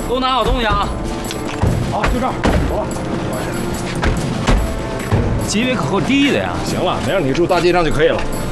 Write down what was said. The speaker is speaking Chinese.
都拿好东西啊！ 好，就这儿，走了。 级别可够低的呀！ 行了，没让你住大街上就可以了。